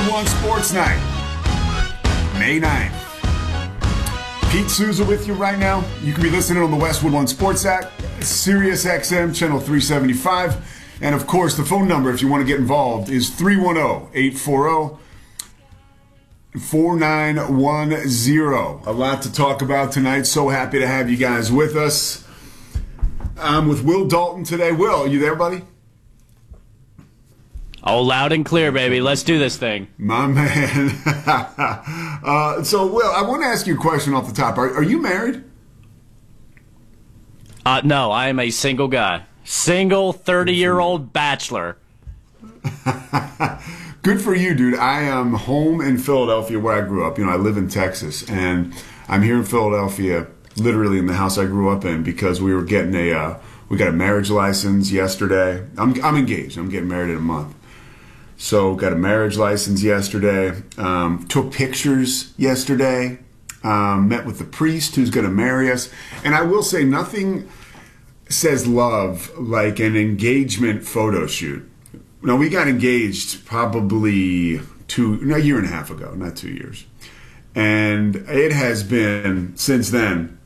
Westwood One Sports Night, May 9th. Pete Souza with you right now. You can be listening on the Westwood One Sports app, Sirius XM, channel 375. And of course, the phone number, if you want to get involved, is 310-840-4910. A lot to talk about tonight. So happy to have you guys with us. I'm with Will Dalton today. Will, are you there, buddy? Oh, loud and clear, baby. Let's do this thing. My man. So, Will, I want to ask you a question off the top. Are you married? No, I am a single guy. Single 30-year-old bachelor. Good for you, dude. I am home in Philadelphia where I grew up. You know, I live in Texas, and I'm here in Philadelphia, literally in the house I grew up in, because we were getting we got a marriage license yesterday. I'm engaged. I'm getting married in a month. So got a marriage license yesterday. Took pictures yesterday. Met with the priest who's going to marry us. And I will say, nothing says love like an engagement photo shoot. Now, we got engaged probably a year and a half ago, not 2 years. And it has been, since then,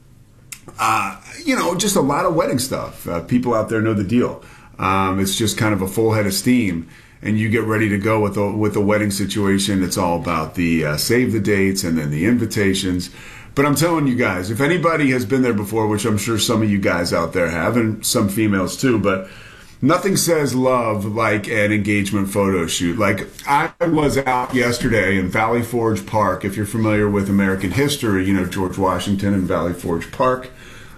just a lot of wedding stuff. People out there know the deal. It's just kind of a full head of steam. And you get ready to go with the wedding situation. It's all about the save the dates and then the invitations. But I'm telling you guys, if anybody has been there before, which I'm sure some of you guys out there have, and some females too, but nothing says love like an engagement photo shoot. Like, I was out yesterday in Valley Forge Park. If you're familiar with American history, you know, George Washington and Valley Forge Park.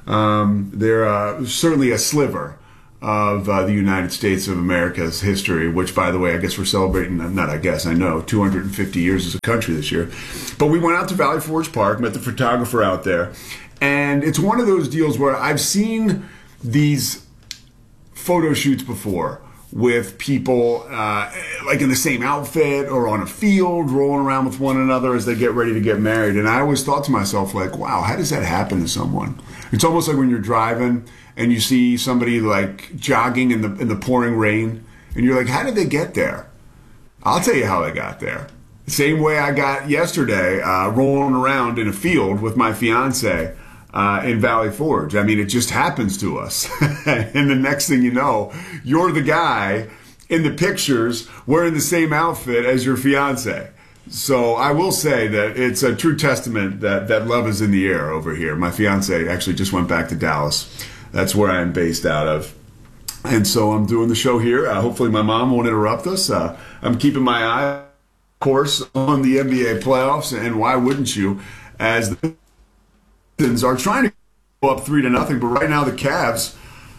They're certainly a sliver of the United States of America's history, which, by the way, I guess we're celebrating, I know, 250 years as a country this year. But we went out to Valley Forge Park, met the photographer out there, and it's one of those deals where I've seen these photo shoots before with people like in the same outfit or on a field rolling around with one another as they get ready to get married. And I always thought to myself, like, wow, how does that happen to someone? It's almost like when you're driving and you see somebody like jogging in the pouring rain, and you're like, how did they get there? I'll tell you how they got there. Same way I got yesterday, rolling around in a field with my fiance in Valley Forge. I mean, it just happens to us. And the next thing you know, you're the guy in the pictures wearing the same outfit as your fiance. So I will say that it's a true testament that love is in the air over here. My fiance actually just went back to Dallas. That's where I'm based out of. And so I'm doing the show here. Hopefully my mom won't interrupt us. I'm keeping my eye, of course, on the NBA playoffs. And why wouldn't you, as the Pistons are trying to go up 3-0. But right now the Cavs,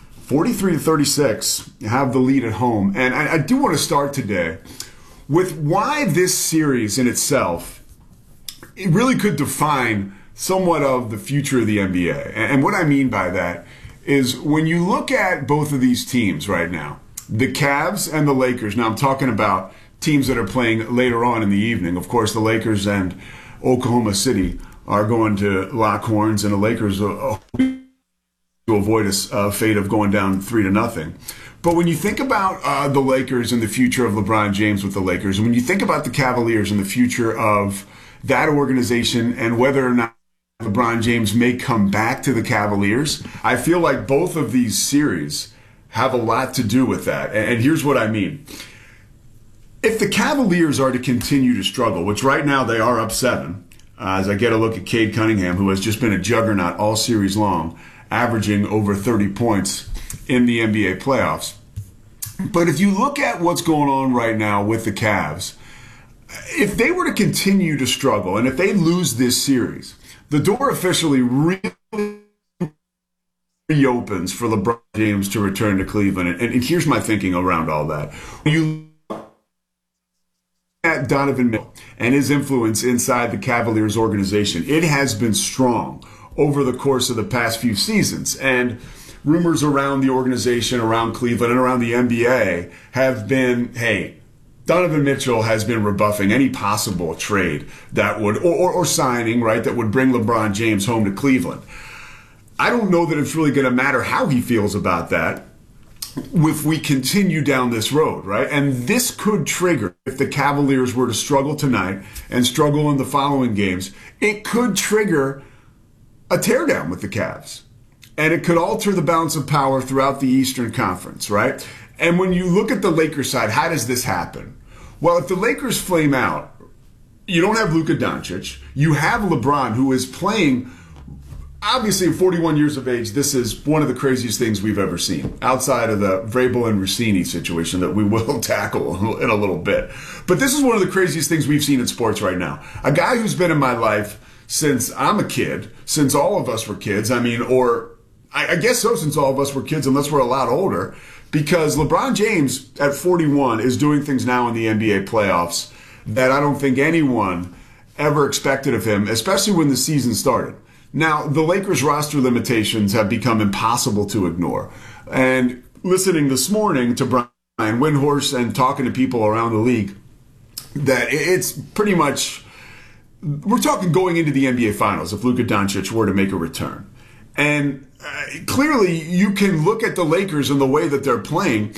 43-36, have the lead at home. And I do want to start today with why this series in itself, it really could define somewhat of the future of the NBA. And what I mean by that is when you look at both of these teams right now, the Cavs and the Lakers. Now I'm talking about teams that are playing later on in the evening. Of course, the Lakers and Oklahoma City are going to lock horns, and the Lakers to avoid a fate of going down 3-0. But when you think about the Lakers and the future of LeBron James with the Lakers, and when you think about the Cavaliers and the future of that organization and whether or not LeBron James may come back to the Cavaliers, I feel like both of these series have a lot to do with that. And here's what I mean. If the Cavaliers are to continue to struggle, which right now they are up 7, as I get a look at Cade Cunningham, who has just been a juggernaut all series long, averaging over 30 points in the NBA playoffs. But if you look at what's going on right now with the Cavs, if they were to continue to struggle and if they lose this series, the door officially really reopens for LeBron James to return to Cleveland. And here's my thinking around all that. When you look at Donovan Mitchell and his influence inside the Cavaliers organization, it has been strong over the course of the past few seasons. And rumors around the organization, around Cleveland, and around the NBA have been, hey, Donovan Mitchell has been rebuffing any possible trade that would, or signing, right, that would bring LeBron James home to Cleveland. I don't know that it's really going to matter how he feels about that if we continue down this road, right? And this could trigger if the Cavaliers were to struggle tonight and struggle in the following games, it could trigger a teardown with the Cavs. And it could alter the balance of power throughout the Eastern Conference, right? And when you look at the Lakers side, how does this happen? Well, if the Lakers flame out, you don't have Luka Doncic. You have LeBron, who is playing, obviously at 41 years of age, this is one of the craziest things we've ever seen, outside of the Vrabel and Rossini situation that we will tackle in a little bit. But this is one of the craziest things we've seen in sports right now. A guy who's been in my life since I'm a kid, since all of us were kids, I guess so, since all of us were kids, unless we're a lot older, because LeBron James at 41 is doing things now in the NBA playoffs that I don't think anyone ever expected of him, especially when the season started. Now, the Lakers roster limitations have become impossible to ignore. And listening this morning to Brian Windhorst and talking to people around the league, that it's pretty much, we're talking going into the NBA Finals if Luka Doncic were to make a return. And clearly, you can look at the Lakers and the way that they're playing,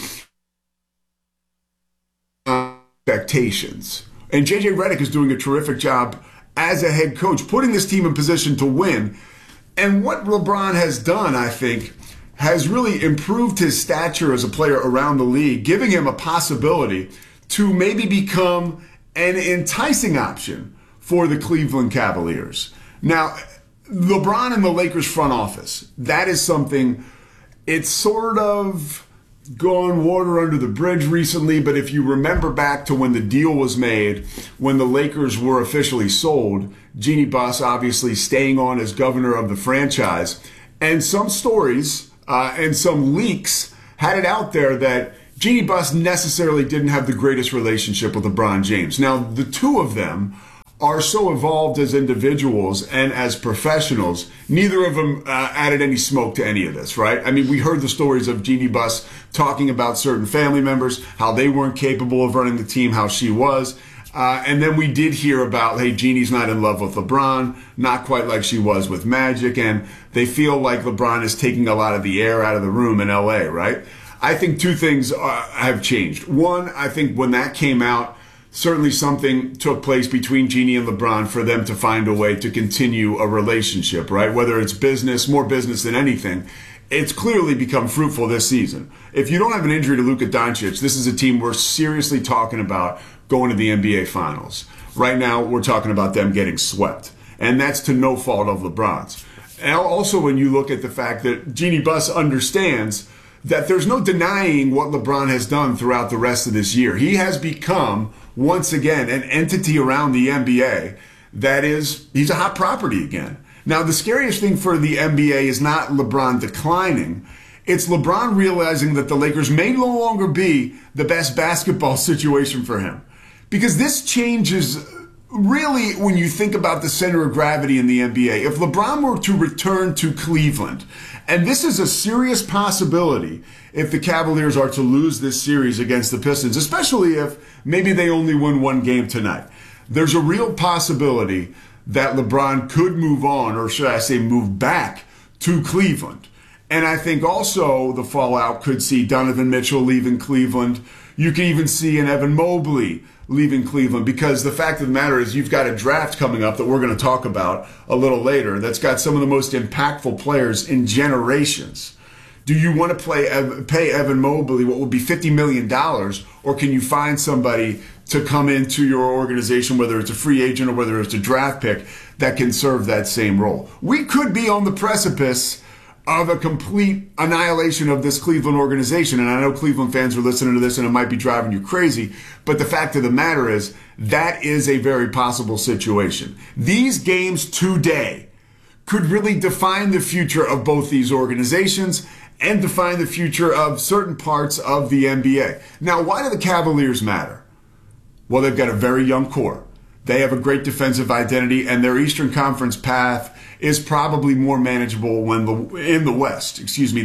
expectations. And JJ Redick is doing a terrific job as a head coach, putting this team in position to win. And what LeBron has done, I think, has really improved his stature as a player around the league, giving him a possibility to maybe become an enticing option for the Cleveland Cavaliers. Now, LeBron and the Lakers front office, that is something, it's sort of gone water under the bridge recently, but if you remember back to when the deal was made, when the Lakers were officially sold, Jeanie Buss obviously staying on as governor of the franchise, and some stories and some leaks had it out there that Jeanie Buss necessarily didn't have the greatest relationship with LeBron James. Now, the two of them are so evolved as individuals and as professionals, neither of them added any smoke to any of this, right? I mean, we heard the stories of Jeanie Buss talking about certain family members, how they weren't capable of running the team, how she was. And then we did hear about, hey, Jeannie's not in love with LeBron, not quite like she was with Magic, and they feel like LeBron is taking a lot of the air out of the room in LA, right? I think two things have changed. One, I think when that came out, certainly something took place between Jeanie and LeBron for them to find a way to continue a relationship, right? Whether it's business, more business than anything, it's clearly become fruitful this season. If you don't have an injury to Luka Doncic, this is a team we're seriously talking about going to the NBA Finals. Right now, we're talking about them getting swept, and that's to no fault of LeBron's. And also, when you look at the fact that Jeanie Buss understands that there's no denying what LeBron has done throughout the rest of this year. He has become, once again, an entity around the NBA that is, he's a hot property again. Now, the scariest thing for the NBA is not LeBron declining. It's LeBron realizing that the Lakers may no longer be the best basketball situation for him. Because this changes really when you think about the center of gravity in the NBA. If LeBron were to return to Cleveland, and this is a serious possibility if the Cavaliers are to lose this series against the Pistons, especially if maybe they only win one game tonight. There's a real possibility that LeBron could move on, or should I say move back to Cleveland. And I think also the fallout could see Donovan Mitchell leaving Cleveland. You can even see an Evan Mobley leaving Cleveland, because the fact of the matter is you've got a draft coming up that we're going to talk about a little later that's got some of the most impactful players in generations. Do you want to pay Evan Mobley what would be $50 million, or can you find somebody to come into your organization, whether it's a free agent or whether it's a draft pick, that can serve that same role? We could be on the precipice of a complete annihilation of this Cleveland organization. And I know Cleveland fans are listening to this and it might be driving you crazy, but the fact of the matter is that is a very possible situation. These games today could really define the future of both these organizations and define the future of certain parts of the NBA. Now, why do the Cavaliers matter? Well, they've got a very young core. They have a great defensive identity, and their Eastern Conference path is probably more manageable than the West,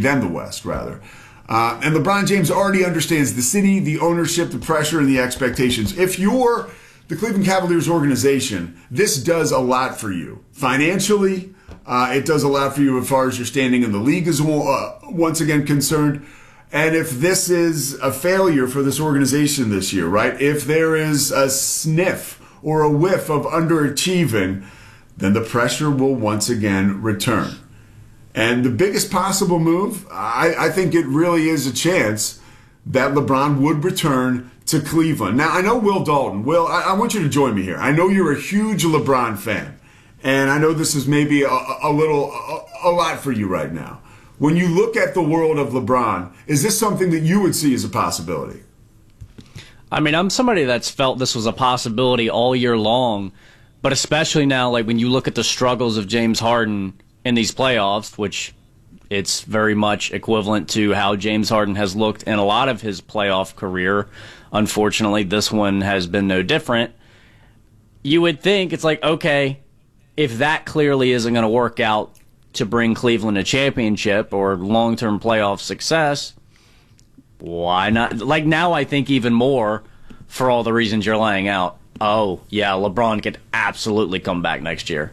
rather. And LeBron James already understands the city, the ownership, the pressure, and the expectations. If you're the Cleveland Cavaliers organization, this does a lot for you. Financially, it does a lot for you as far as your standing in the league is once again concerned. And if this is a failure for this organization this year, right? If there is a sniff or a whiff of underachieving, then the pressure will once again return. And the biggest possible move, I think it really is a chance that LeBron would return to Cleveland. Now, I know Will Dalton. Will, I want you to join me here. I know you're a huge LeBron fan, and I know this is maybe a lot for you right now. When you look at the world of LeBron, is this something that you would see as a possibility? I mean, I'm somebody that's felt this was a possibility all year long, but especially now, like when you look at the struggles of James Harden in these playoffs, which it's very much equivalent to how James Harden has looked in a lot of his playoff career. Unfortunately, this one has been no different. You would think it's like, okay, if that clearly isn't going to work out to bring Cleveland a championship or long-term playoff success, why not? Like now I think even more for all the reasons you're laying out. Oh, yeah, LeBron could absolutely come back next year.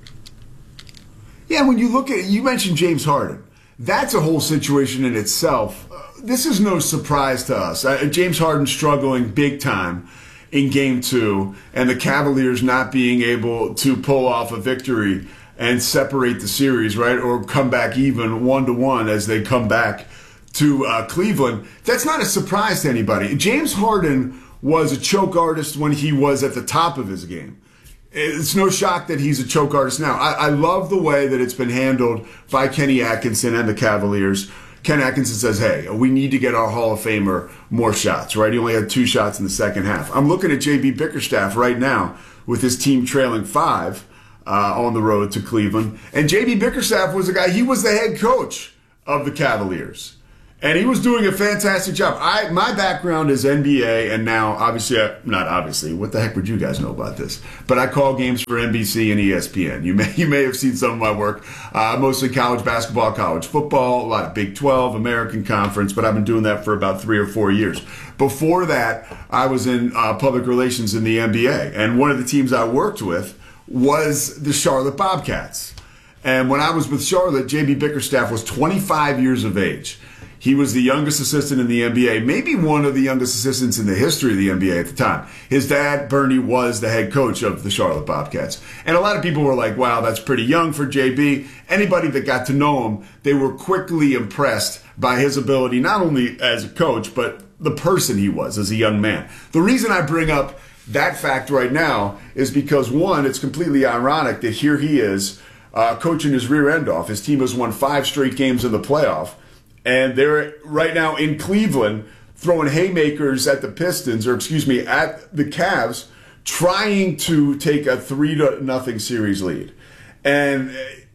Yeah, when you look at it, you mentioned James Harden. That's a whole situation in itself. This is no surprise to us. James Harden struggling big time in Game 2, and the Cavaliers not being able to pull off a victory and separate the series, right, or come back even 1-1 as they come back to Cleveland. That's not a surprise to anybody. James Harden was a choke artist when he was at the top of his game. It's no shock that he's a choke artist now. I love the way that it's been handled by Kenny Atkinson and the Cavaliers. Ken Atkinson says, hey, we need to get our Hall of Famer more shots, right? He only had 2 shots in the second half. I'm looking at J.B. Bickerstaff right now with his team trailing 5 on the road to Cleveland. And J.B. Bickerstaff was a guy, he was the head coach of the Cavaliers. And he was doing a fantastic job. My background is NBA, and now, obviously, not obviously, what the heck would you guys know about this? But I call games for NBC and ESPN. You may have seen some of my work, mostly college basketball, college football, a lot of Big 12, American Conference, but I've been doing that for about 3 or 4 years. Before that, I was in public relations in the NBA, and one of the teams I worked with was the Charlotte Bobcats. And when I was with Charlotte, J.B. Bickerstaff was 25 years of age. He was the youngest assistant in the NBA, maybe one of the youngest assistants in the history of the NBA at the time. His dad, Bernie, was the head coach of the Charlotte Bobcats. And a lot of people were like, wow, that's pretty young for JB. Anybody that got to know him, they were quickly impressed by his ability, not only as a coach, but the person he was as a young man. The reason I bring up that fact right now is because, one, it's completely ironic that here he is coaching his rear end off. His team has won 5 straight games in the playoff. And they're right now in Cleveland throwing haymakers at the Pistons, at the Cavs, trying to take a 3-0 series lead. And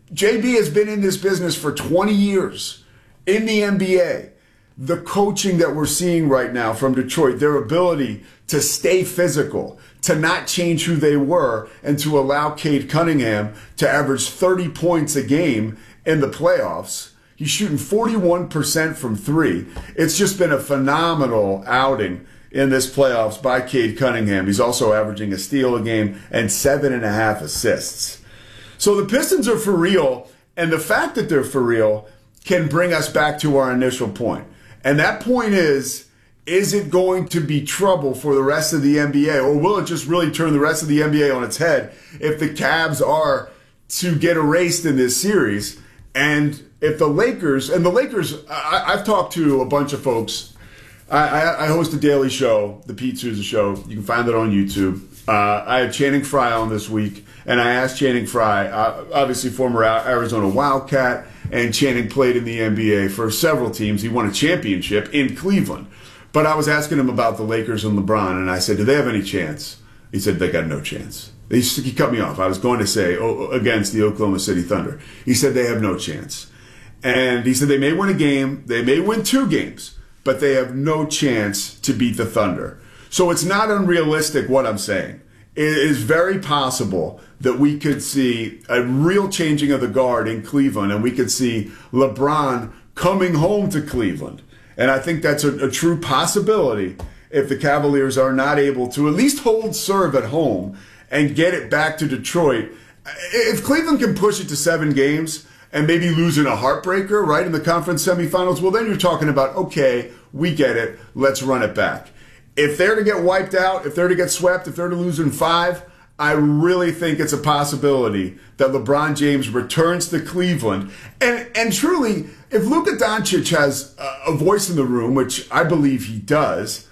JB has been in this business for 20 years in the NBA. The coaching that we're seeing right now from Detroit, their ability to stay physical, to not change who they were, and to allow Cade Cunningham to average 30 points a game in the playoffs. He's shooting 41% from 3. It's just been a phenomenal outing in this playoffs by Cade Cunningham. He's also averaging a steal a game and 7.5 assists. So the Pistons are for real, and the fact that they're for real can bring us back to our initial point. And that point is it going to be trouble for the rest of the NBA, or will it just really turn the rest of the NBA on its head if the Cavs are to get erased in this series? And if the Lakers, I've talked to a bunch of folks. I host a daily show, the Pete Souza Show. You can find it on YouTube. I had Channing Frye on this week, and I asked Channing Frye, obviously former Arizona Wildcat, and Channing played in the NBA for several teams. He won a championship in Cleveland. But I was asking him about the Lakers and LeBron, and I said, do they have any chance? He said, they got no chance. He cut me off. I was going to say, against the Oklahoma City Thunder. He said they have no chance. And he said they may win a game, they may win 2 games, but they have no chance to beat the Thunder. So it's not unrealistic what I'm saying. It is very possible that we could see a real changing of the guard in Cleveland, and we could see LeBron coming home to Cleveland. And I think that's a true possibility if the Cavaliers are not able to at least hold serve at home and get it back to Detroit. If Cleveland can push it to 7 games and maybe losing a heartbreaker, right, in the conference semifinals, well, then you're talking about, okay, we get it. Let's run it back. If they're to get wiped out, if they're to get swept, if they're to lose in 5, I really think it's a possibility that LeBron James returns to Cleveland. And truly, if Luka Doncic has a voice in the room, which I believe he does,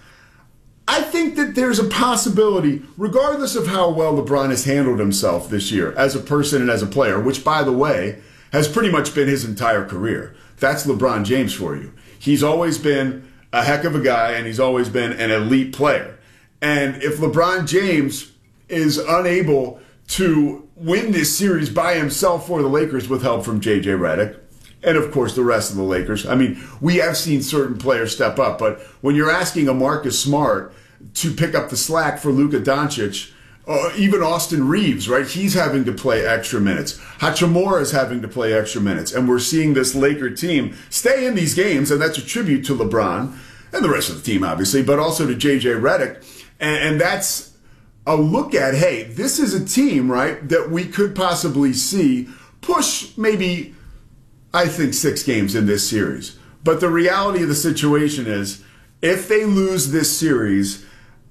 I think that there's a possibility, regardless of how well LeBron has handled himself this year as a person and as a player, which, by the way, has pretty much been his entire career. That's LeBron James for you. He's always been a heck of a guy, and he's always been an elite player. And if LeBron James is unable to win this series by himself for the Lakers with help from J.J. Redick, and of course the rest of the Lakers, I mean, we have seen certain players step up, but when you're asking a Marcus Smart to pick up the slack for Luka Doncic, even Austin Reeves, right? He's having to play extra minutes. Hachimura is having to play extra minutes. And we're seeing this Laker team stay in these games, and that's a tribute to LeBron and the rest of the team, obviously, but also to J.J. Redick. And that's a look at, hey, this is a team, right, that we could possibly see push maybe, I think, 6 games in this series. But the reality of the situation is, if they lose this series,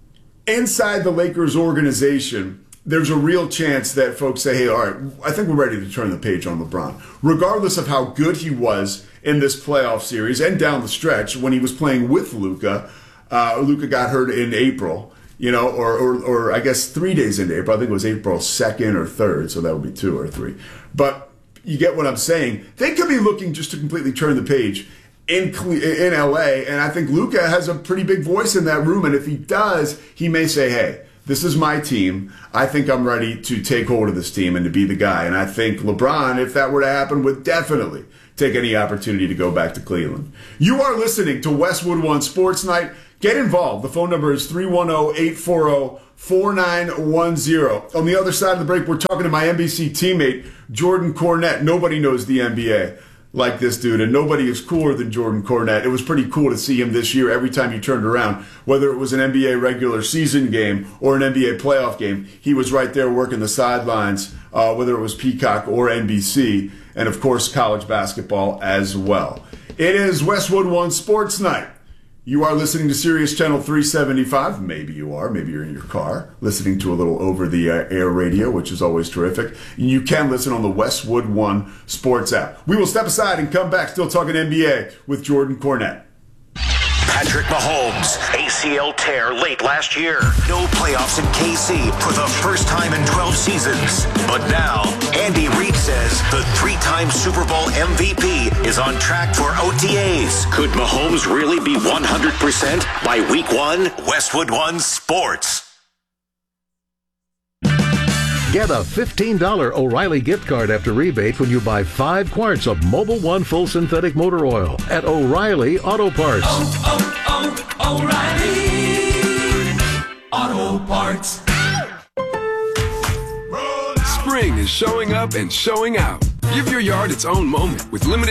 inside the Lakers organization, there's a real chance that folks say, hey, all right, I think we're ready to turn the page on LeBron. Regardless of how good he was in this playoff series and down the stretch when he was playing with Luka, Luka got hurt in April. Or I guess 3 days into April. I think it was April 2nd or 3rd, so that would be 2 or 3. But you get what I'm saying. They could be looking just to completely turn the page in LA, and I think Luka has a pretty big voice in that room, and if he does, he may say, hey, this is my team. I think I'm ready to take hold of this team and to be the guy. And I think LeBron, if that were to happen, would definitely take any opportunity to go back to Cleveland. You are listening to Westwood One Sports Night. Get involved. The phone number is 310-840-4910. On the other side of the break, we're talking to my NBC teammate, Jordan Cornette. Nobody knows the NBA like this dude, and nobody is cooler than Jordan Cornette. It was pretty cool to see him this year every time you turned around, whether it was an NBA regular season game or an NBA playoff game. He was right there working the sidelines, whether it was Peacock or NBC, and of course college basketball as well. It is Westwood One Sports Night. You are listening to Sirius Channel 375. Maybe you are. Maybe you're in your car listening to a little over-the-air radio, which is always terrific. You can listen on the Westwood One Sports app. We will step aside and come back still talking NBA with Jordan Cornette. Patrick Mahomes, ACL tear late last year. No playoffs in KC for the first time in 12 seasons. But now, Andy Reid says the 3-time Super Bowl MVP is on track for OTAs. Could Mahomes really be 100% by week 1? Westwood One Sports. Get a $15 O'Reilly gift card after rebate when you buy 5 quarts of Mobil 1 full synthetic motor oil at O'Reilly Auto Parts. O'Reilly Auto Parts. Spring is showing up and showing out. Give your yard its own moment with limited